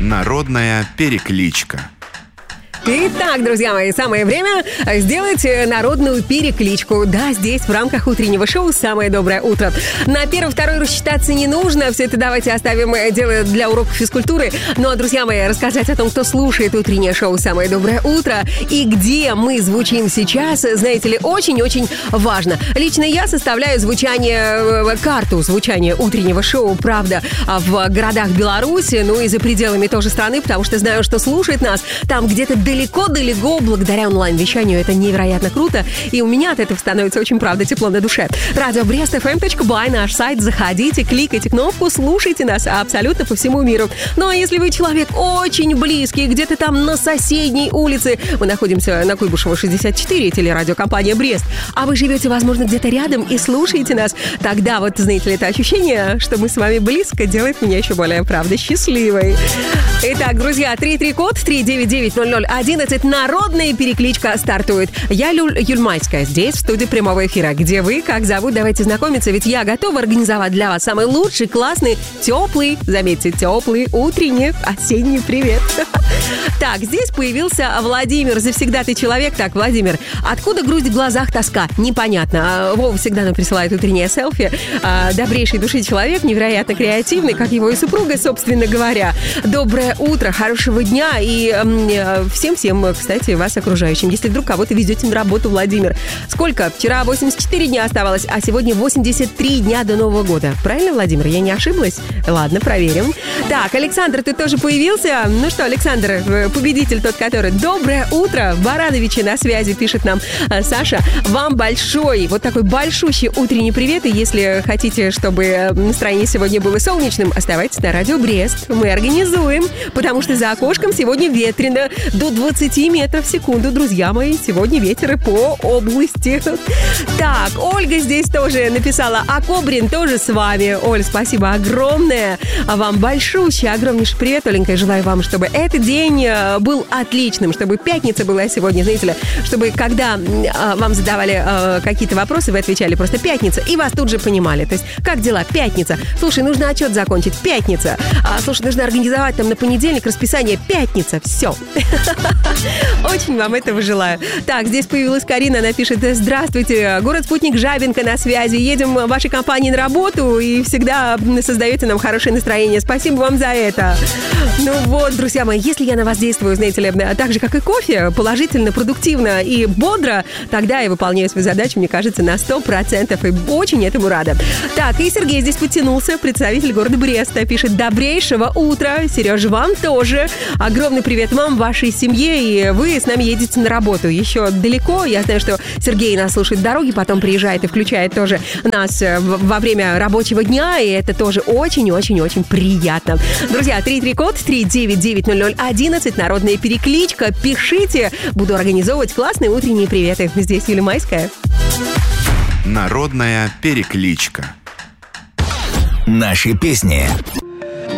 Народная перекличка. Итак, друзья мои, самое время сделать народную перекличку. Да, здесь в рамках утреннего шоу «Самое доброе утро». На первый-второй рассчитаться не нужно. Все это давайте оставим дело для уроков физкультуры. Ну а, друзья мои, рассказать о том, кто слушает утреннее шоу «Самое доброе утро» и где мы звучим сейчас, знаете ли, очень-очень важно. Лично я составляю карту звучания утреннего шоу, правда, в городах Беларуси, ну и за пределами тоже страны, потому что знаю, что слушает нас там где-то далеко-далеко, благодаря онлайн-вещанию. Это невероятно круто. И у меня от этого становится очень, правда, тепло на душе. Радио BrestFM.by, наш сайт. Заходите, кликайте кнопку, слушайте нас абсолютно по всему миру. Ну, а если вы человек очень близкий, где-то там на соседней улице, мы находимся на Куйбышева, 64, телерадиокомпания «Брест», а вы живете, возможно, где-то рядом и слушаете нас, тогда вот, знаете ли, это ощущение, что мы с вами близко, делает меня еще более, правда, счастливой. Итак, друзья, 33-код, 399-0011, народная перекличка стартует. Я Юль Майская, здесь в студии прямого эфира. Где вы, как зовут, давайте знакомиться, ведь я готова организовать для вас самый лучший, классный, теплый, заметьте, теплый, утренний, осенний привет. Так, здесь появился Владимир, завсегдатый человек. Так, Владимир, откуда грусть в глазах, тоска? Непонятно. Вова всегда нам присылает утреннее селфи. Добрейшей души человек, невероятно креативный, как его и супруга, собственно говоря. Доброе утро, хорошего дня и всем, кстати, вас окружающим. Если вдруг кого-то везете на работу, Владимир. Сколько? Вчера 84 дня оставалось, а сегодня 83 дня до Нового года. Правильно, Владимир? Я не ошиблась? Ладно, проверим. Так, Александр, ты тоже появился? Ну что, Александр, победитель тот, который... Доброе утро! Барановичи на связи, пишет нам Саша. Вам большой, вот такой большущий утренний привет. И если хотите, чтобы настроение сегодня было солнечным, оставайтесь на радио Брест. Мы организуем, потому что за окошком сегодня ветрено. До 20 метров в секунду, друзья мои. Сегодня ветер по области. Так, Ольга здесь тоже написала. А Кобрин тоже с вами. Оль, спасибо огромное. А вам большущий, огромнейший привет, Оленька. И желаю вам, чтобы этот день был отличным, чтобы пятница была сегодня, знаете ли, чтобы когда вам задавали какие-то вопросы, вы отвечали просто «пятница», и вас тут же понимали. То есть, как дела? Пятница. Слушай, нужно отчет закончить. Пятница. Слушай, нужно организовать там на понедельник расписание. Пятница. Все. Очень вам этого желаю. Так, здесь появилась Карина, она пишет: здравствуйте, город-спутник Жабинка на связи. Едем в вашей компании на работу и всегда создаете нам хорошее настроение. Спасибо вам за это. Ну вот, друзья мои, если я на вас действую, знаете ли, так же, как и кофе, положительно, продуктивно и бодро, тогда я выполняю свою задачу, мне кажется, на 100%, и очень этому рада. Так, и Сергей здесь подтянулся, представитель города Бреста, пишет: добрейшего утра. Сережа, вам тоже. Огромный привет вам, вашей семье, и вы с нами едете на работу. Еще далеко, я знаю, что Сергей нас слушает в дороге, потом приезжает и включает тоже нас во время рабочего дня, и это тоже очень-очень-очень приятно. Друзья, 33-код, 399-0011, народная перекличка. Пишите, буду организовывать классные утренние приветы. Здесь Юлия Майская. Народная перекличка. Наши песни.